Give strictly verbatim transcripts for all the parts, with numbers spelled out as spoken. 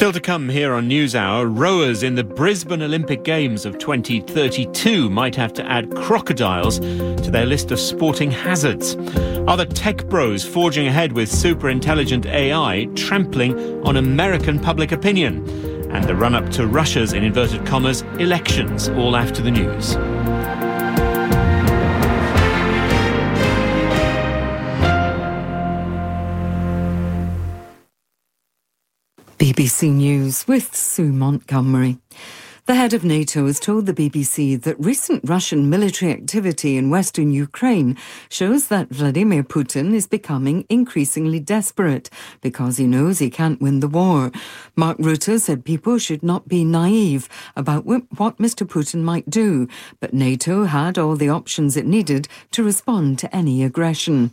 Still to come here on NewsHour, rowers in the Brisbane Olympic Games of twenty thirty-two might have to add crocodiles to their list of sporting hazards. Are the tech bros forging ahead with super intelligent A I trampling on American public opinion? And the run-up to Russia's, in inverted commas, elections, all after the news. B B C News with Sue Montgomery. The head of NATO has told the B B C that recent Russian military activity in western Ukraine shows that Vladimir Putin is becoming increasingly desperate because he knows he can't win the war. Mark Rutte said people should not be naive about what Mister Putin might do, but NATO had all the options it needed to respond to any aggression.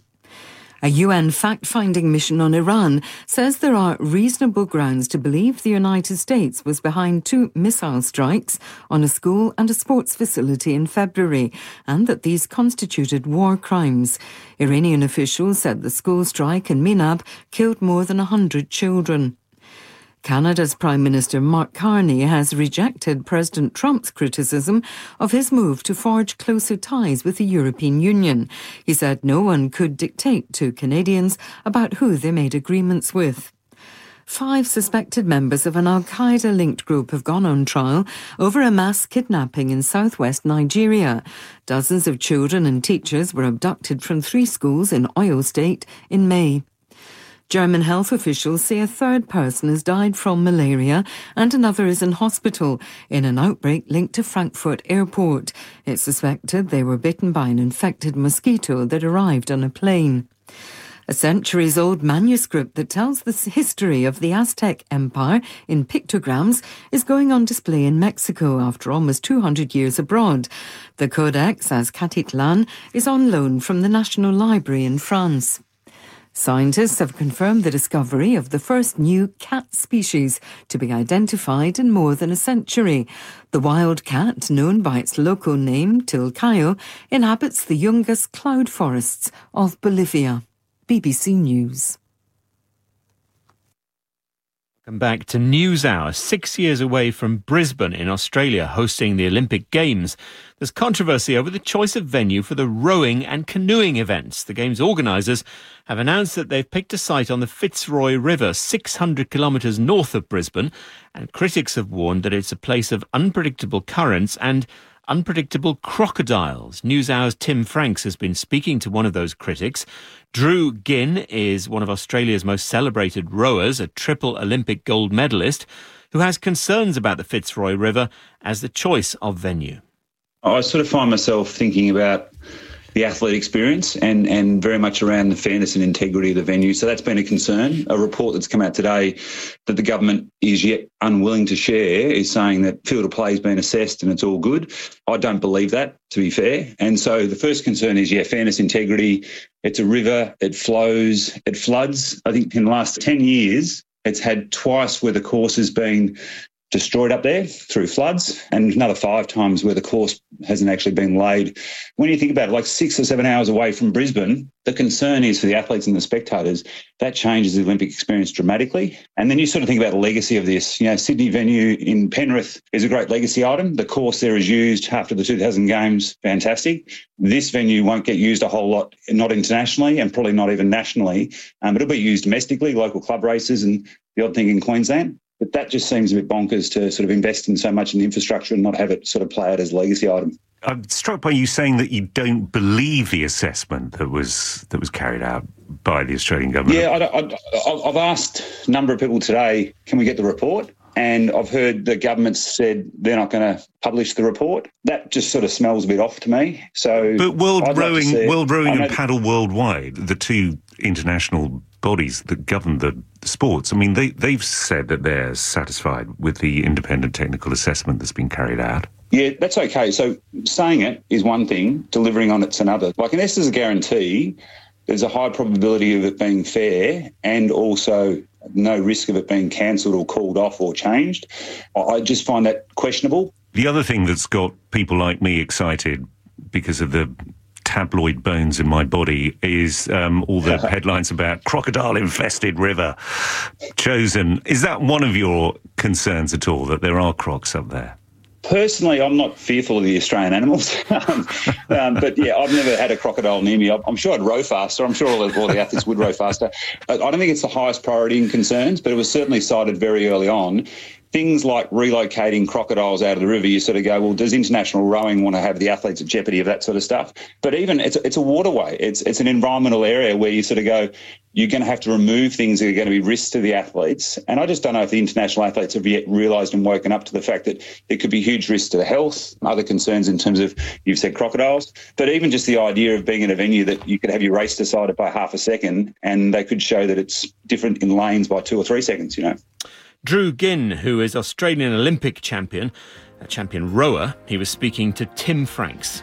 A U N fact-finding mission on Iran says there are reasonable grounds to believe the United States was behind two missile strikes on a school and a sports facility in February, and that these constituted war crimes. Iranian officials said the school strike in Minab killed more than one hundred children. Canada's Prime Minister Mark Carney has rejected President Trump's criticism of his move to forge closer ties with the European Union. He said no one could dictate to Canadians about who they made agreements with. Five suspected members of an Al-Qaeda-linked group have gone on trial over a mass kidnapping in southwest Nigeria. Dozens of children and teachers were abducted from three schools in Oyo State in May. German health officials say a third person has died from malaria and another is in hospital in an outbreak linked to Frankfurt Airport. It's suspected they were bitten by an infected mosquito that arrived on a plane. A centuries-old manuscript that tells the history of the Aztec Empire in pictograms is going on display in Mexico after almost two hundred years abroad. The Codex Azcatitlan is on loan from the National Library in France. Scientists have confirmed the discovery of the first new cat species to be identified in more than a century. The wild cat, known by its local name, Tilcayo, inhabits the Yungas cloud forests of Bolivia. B B C News. Welcome back to NewsHour. Six years away from Brisbane in Australia hosting the Olympic Games, there's controversy over the choice of venue for the rowing and canoeing events. The Games organisers have announced that they've picked a site on the Fitzroy River, six hundred kilometres north of Brisbane, and critics have warned that it's a place of unpredictable currents and unpredictable crocodiles. NewsHour's Tim Franks has been speaking to one of those critics. Drew Ginn is one of Australia's most celebrated rowers, a triple Olympic gold medalist, who has concerns about the Fitzroy River as the choice of venue. I sort of find myself thinking about the athlete experience and, and very much around the fairness and integrity of the venue. So that's been a concern. A report that's come out today that the government is yet unwilling to share is saying that field of play has been assessed and it's all good. I don't believe that, to be fair. And so the first concern is, yeah, fairness, integrity. It's a river, it flows, it floods. I think in the last ten years, it's had twice where the course has been destroyed up there through floods and another five times where the course hasn't actually been laid. When you think about it, like six or seven hours away from Brisbane, the concern is for the athletes and the spectators, that changes the Olympic experience dramatically. And then you sort of think about the legacy of this. You know, Sydney venue in Penrith is a great legacy item. The course there is used after the two thousand Games, fantastic. This venue won't get used a whole lot, not internationally and probably not even nationally. Um, it'll be used domestically, local club races and the odd thing in Queensland. But that just seems a bit bonkers to sort of invest in so much in infrastructure and not have it sort of play out as a legacy item. I'm struck by you saying that you don't believe the assessment that was that was carried out by the Australian government. Yeah, I, I, I've asked a number of people today, can we get the report? And I've heard the government said they're not going to publish the report. That just sort of smells a bit off to me. So, but World I'd Rowing, like World Rowing and know, Paddle Worldwide, the two international bodies that govern the sports, I mean, they, they've said that they're satisfied with the independent technical assessment that's been carried out. Yeah, that's okay. So saying it is one thing, delivering on it's another. Like, unless there's a guarantee, there's a high probability of it being fair and also no risk of it being cancelled or called off or changed. I just find that questionable. The other thing that's got people like me excited because of the tabloid bones in my body is um, all the headlines about crocodile-infested river chosen. Is that one of your concerns at all, that there are crocs up there? Personally, I'm not fearful of the Australian animals, um, um, but yeah, I've never had a crocodile near me. I'm sure I'd row faster. I'm sure all the, all the athletes would row faster. I don't think it's the highest priority in concerns, but it was certainly cited very early on. Things like relocating crocodiles out of the river, you sort of go, well, does international rowing want to have the athletes at jeopardy of that sort of stuff? But even it's it's a waterway. It's it's an environmental area where you sort of go, you're going to have to remove things that are going to be risks to the athletes. And I just don't know if the international athletes have yet realised and woken up to the fact that there could be huge risks to the health, other concerns in terms of, you've said crocodiles, but even just the idea of being in a venue that you could have your race decided by half a second and they could show that it's different in lanes by two or three seconds, you know. Drew Ginn, who is Australian Olympic champion, a champion rower, he was speaking to Tim Franks.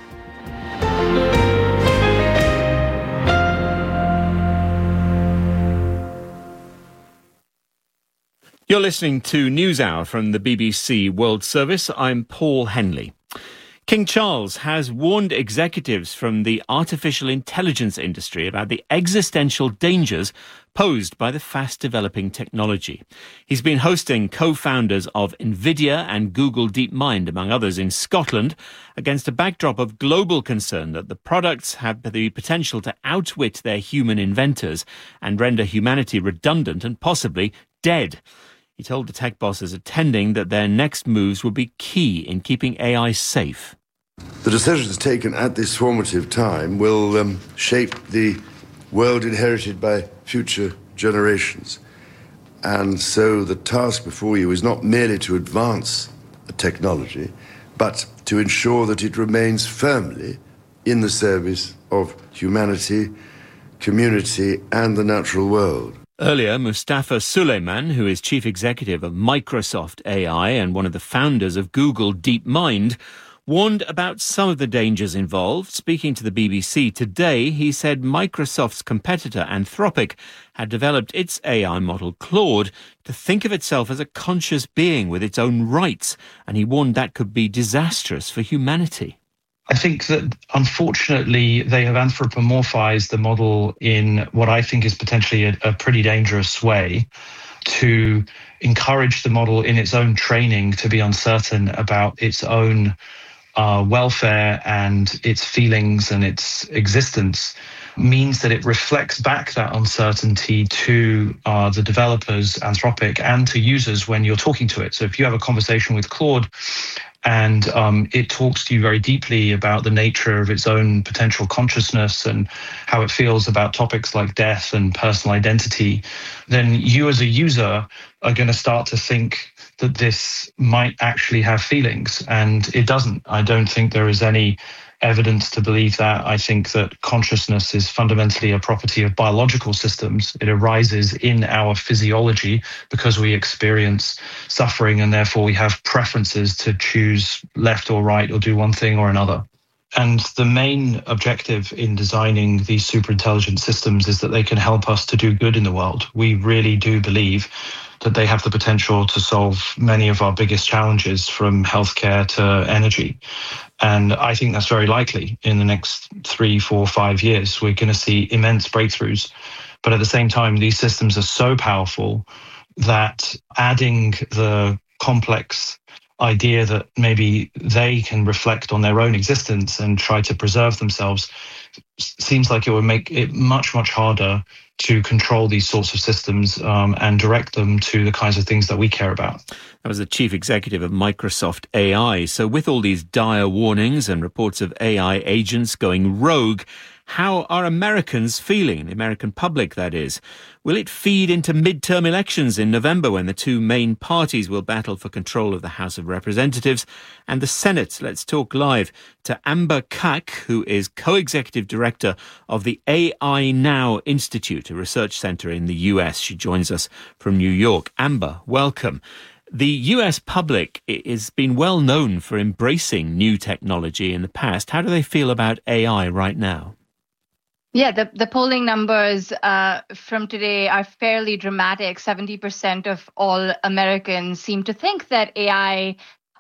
You're listening to NewsHour from the B B C World Service. I'm Paul Henley. King Charles has warned executives from the artificial intelligence industry about the existential dangers posed by the fast-developing technology. He's been hosting co-founders of NVIDIA and Google DeepMind, among others, in Scotland, against a backdrop of global concern that the products have the potential to outwit their human inventors and render humanity redundant and possibly dead. He told the tech bosses attending that their next moves will be key in keeping A I safe. The decisions taken at this formative time will um, shape the world inherited by future generations. And so the task before you is not merely to advance the technology, but to ensure that it remains firmly in the service of humanity, community, and the natural world. Earlier, Mustafa Suleyman, who is chief executive of Microsoft A I and one of the founders of Google DeepMind, warned about some of the dangers involved. Speaking to the B B C today, he said Microsoft's competitor Anthropic had developed its A I model Claude to think of itself as a conscious being with its own rights, and he warned that could be disastrous for humanity. I think that, unfortunately, they have anthropomorphized the model in what I think is potentially a, a pretty dangerous way to encourage the model in its own training to be uncertain about its own uh, welfare and its feelings and its existence, means that it reflects back that uncertainty to uh, the developers, Anthropic, and to users when you're talking to it. So if you have a conversation with Claude, and um, it talks to you very deeply about the nature of its own potential consciousness and how it feels about topics like death and personal identity, then you as a user are going to start to think that this might actually have feelings, and it doesn't. I don't think there is any evidence to believe that. I think that consciousness is fundamentally a property of biological systems. It arises in our physiology because we experience suffering, and therefore we have preferences to choose left or right or do one thing or another. And the main objective in designing these superintelligent systems is that they can help us to do good in the world. We really do believe that they have the potential to solve many of our biggest challenges, from healthcare to energy. And I think that's very likely. In the next three, four, five years, we're going to see immense breakthroughs. But at the same time, these systems are so powerful that adding the complex idea that maybe they can reflect on their own existence and try to preserve themselves seems like it would make it much, much harder to control these sorts of systems um, and direct them to the kinds of things that we care about. That was the chief executive of Microsoft A I. So with all these dire warnings and reports of A I agents going rogue, how are Americans feeling, the American public, that is? Will it feed into midterm elections in November when the two main parties will battle for control of the House of Representatives and the Senate? Let's talk live to Amber Kack, who is co-executive director of the A I Now Institute, a research centre in the U S. She joins us from New York. Amber, welcome. The U S public has been well known for embracing new technology in the past. How do they feel about A I right now? Yeah, the, the polling numbers uh, from today are fairly dramatic. seventy percent of all Americans seem to think that A I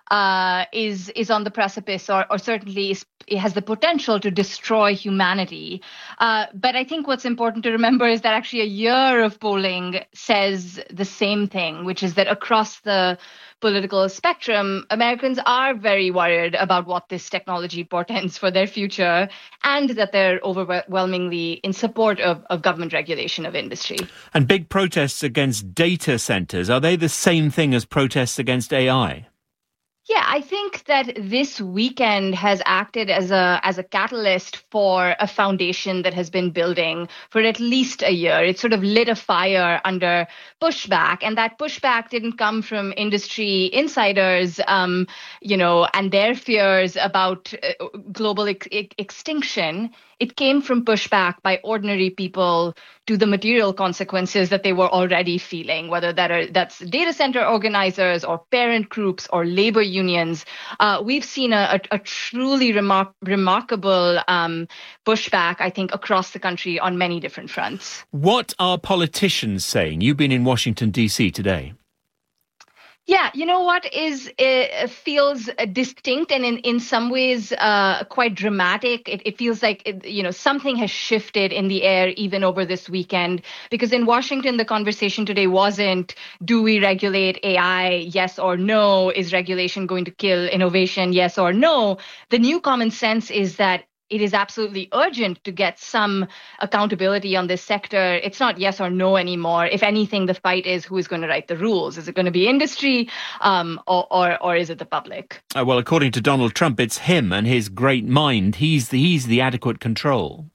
uh, is is on the precipice, or, or certainly is, it has the potential to destroy humanity. Uh, but I think what's important to remember is that actually a year of polling says the same thing, which is that across the political spectrum, Americans are very worried about what this technology portends for their future, and that they're overwhelmingly in support of, of government regulation of industry. And big protests against data centers, are they the same thing as protests against A I? Yeah, I think that this weekend has acted as a as a catalyst for a foundation that has been building for at least a year. It sort of lit a fire under pushback, and that pushback didn't come from industry insiders, um, you know, and their fears about uh, global ex- ex- extinction. It came from pushback by ordinary people to the material consequences that they were already feeling, whether that are that's data center organizers or parent groups or labor unions. Uh, we've seen a, a, a truly remar- remarkable um, pushback, I think, across the country on many different fronts. What are politicians saying? You've been in Washington, D C today. Yeah, you know what is uh, feels distinct and in, in some ways uh, quite dramatic. It, it feels like, it, you know, something has shifted in the air even over this weekend, because in Washington, the conversation today wasn't, do we regulate A I? Yes or no? Is regulation going to kill innovation? Yes or no? The new common sense is that it is absolutely urgent to get some accountability on this sector. It's not yes or no anymore. If anything, the fight is who is going to write the rules. Is it going to be industry um, or, or or is it the public? Uh, well, according to Donald Trump, it's him and his great mind. He's the, he's the adequate control.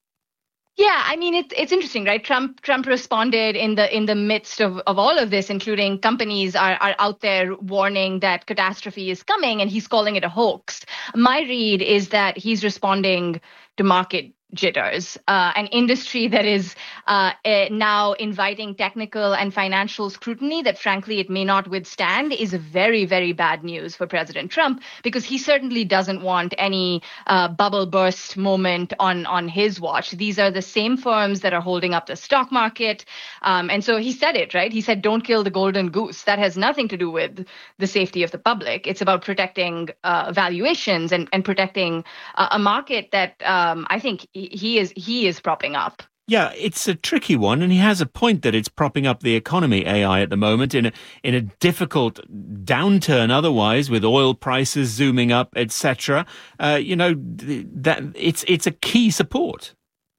Yeah, I mean, it's it's interesting, right? Trump Trump responded in the in the midst of, of all of this, including companies are, are out there warning that catastrophe is coming, and he's calling it a hoax. My read is that he's responding to market jitters. Uh, an industry that is uh, uh, now inviting technical and financial scrutiny that, frankly, it may not withstand is very, very bad news for President Trump, because he certainly doesn't want any uh, bubble burst moment on, on his watch. These are the same firms that are holding up the stock market. Um, and so he said it, right? He said, don't kill the golden goose. That has nothing to do with the safety of the public. It's about protecting uh, valuations and, and protecting uh, a market that um, I think he is he is propping up. Yeah, it's a tricky one, and he has a point that it's propping up the economy, A I, at the moment, in a, in a difficult downturn otherwise, with oil prices zooming up, et cetera. Uh, you know, that it's it's a key support.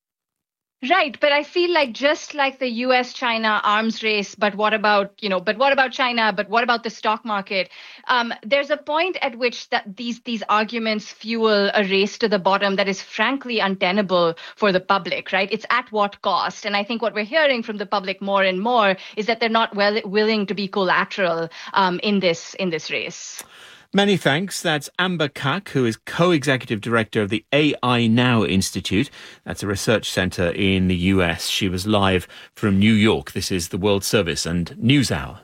Right, but I feel like just like the U S China arms race, but what about, you know, but what about China, but what about the stock market? Um, there's a point at which that these these arguments fuel a race to the bottom that is frankly untenable for the public, right? It's at what cost? And I think what we're hearing from the public more and more is that they're not well willing to be collateral um, in this in this race. Many thanks. That's Amber Kak, who is co-executive director of the A I Now Institute. That's a research centre in the U S. She was live from New York. This is the World Service and NewsHour.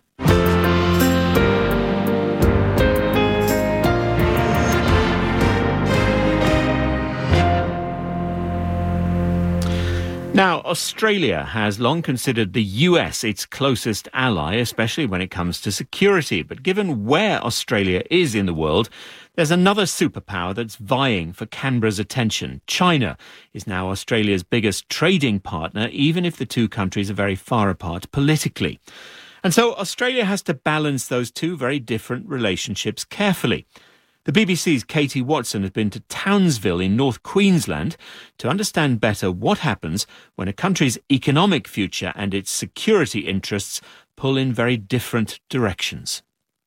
Now, Australia has long considered the U S its closest ally, especially when it comes to security. But given where Australia is in the world, there's another superpower that's vying for Canberra's attention. China is now Australia's biggest trading partner, even if the two countries are very far apart politically. And so Australia has to balance those two very different relationships carefully. The B B C's Katie Watson has been to Townsville in North Queensland to understand better what happens when a country's economic future and its security interests pull in very different directions.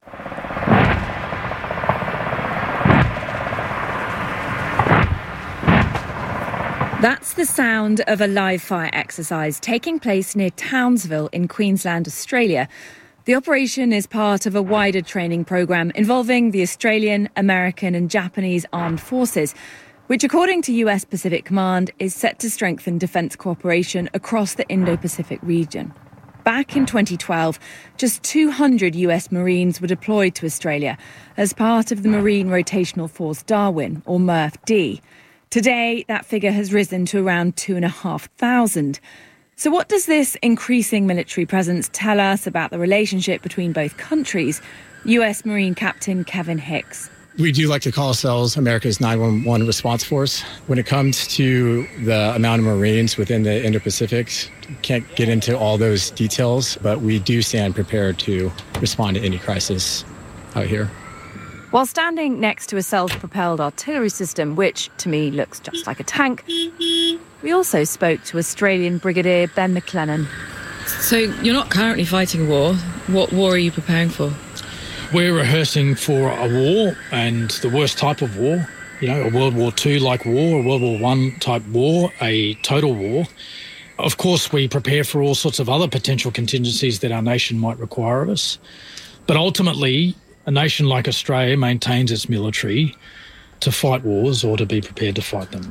That's the sound of a live fire exercise taking place near Townsville in Queensland, Australia. The operation is part of a wider training programme involving the Australian, American and Japanese armed forces, which, according to U S Pacific Command, is set to strengthen defence cooperation across the Indo-Pacific region. Back in twenty twelve, just two hundred U S Marines were deployed to Australia as part of the Marine Rotational Force Darwin, or M R F D. Today, that figure has risen to around two and a half thousand. So what does this increasing military presence tell us about the relationship between both countries? U S Marine Captain Kevin Hicks. We do like to call ourselves America's nine one one response force. When it comes to the amount of Marines within the Indo-Pacific, can't get into all those details, but we do stand prepared to respond to any crisis out here. While standing next to a self-propelled artillery system, which to me looks just like a tank, we also spoke to Australian Brigadier Ben McLennan. So you're not currently fighting a war. What war are you preparing for? We're rehearsing for a war, and the worst type of war, you know, a World War Two-like war, a World War One type war, a total war. Of course, we prepare for all sorts of other potential contingencies that our nation might require of us. But ultimately, a nation like Australia maintains its military to fight wars or to be prepared to fight them.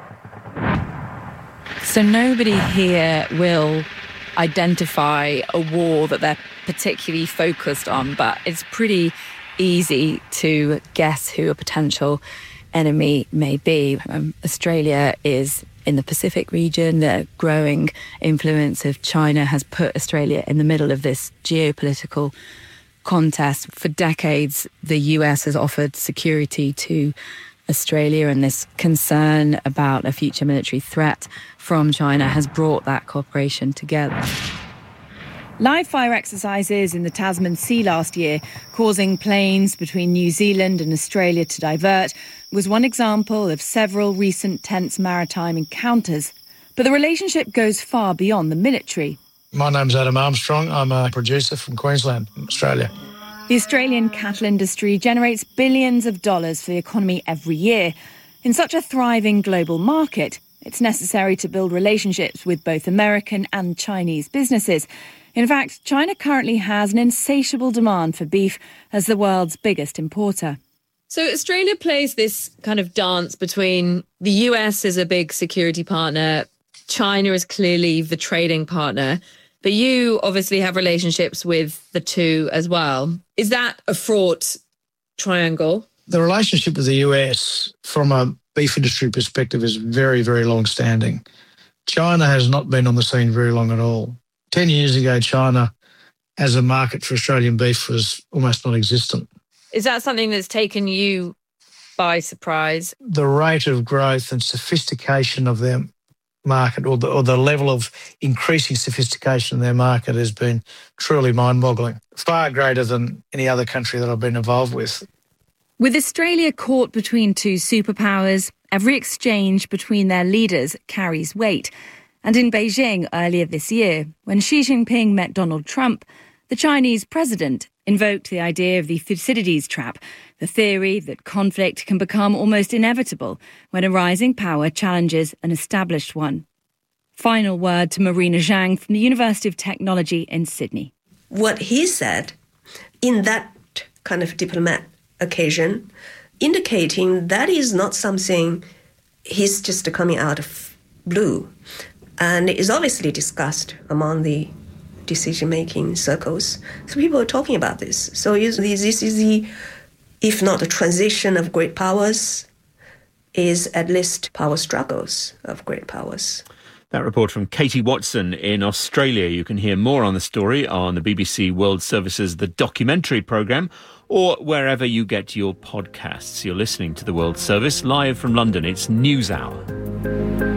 So nobody here will identify a war that they're particularly focused on, but it's pretty easy to guess who a potential enemy may be. Um, Australia is in the Pacific region. The growing influence of China has put Australia in the middle of this geopolitical contest. For decades, the U S has offered security to Australia, and this concern about a future military threat from China has brought that cooperation together. Live fire exercises in the Tasman Sea last year, causing planes between New Zealand and Australia to divert, was one example of several recent tense maritime encounters. But the relationship goes far beyond the military. My name's Adam Armstrong. I'm a producer from Queensland, Australia. The Australian cattle industry generates billions of dollars for the economy every year. In such a thriving global market, it's necessary to build relationships with both American and Chinese businesses. In fact, China currently has an insatiable demand for beef as the world's biggest importer. So Australia plays this kind of dance between the U S as a big security partner, China is clearly the trading partner, but you obviously have relationships with the two as well. Is that a fraught triangle? The relationship with the U S from a beef industry perspective is very, very long-standing. China has not been on the scene very long at all. Ten years ago, China as a market for Australian beef was almost non-existent. Is that something that's taken you by surprise? The rate of growth and sophistication of their market, or the, or the level of increasing sophistication in their market, has been truly mind-boggling, far greater than any other country that I've been involved with. With Australia caught between two superpowers, every exchange between their leaders carries weight. And in Beijing earlier this year, when Xi Jinping met Donald Trump, the Chinese president invoked the idea of the Thucydides trap, the theory that conflict can become almost inevitable when a rising power challenges an established one. Final word to Marina Zhang from the University of Technology in Sydney. What he said in that kind of diplomat occasion, indicating that is not something he's just coming out of blue. And it is obviously discussed among the decision-making circles. So people are talking about this. So this is the, if not the transition of great powers, is at least power struggles of great powers. That report from Katie Watson in Australia. You can hear more on the story on the B B C World Service's The Documentary programme, or wherever you get your podcasts. You're listening to The World Service live from London. It's NewsHour.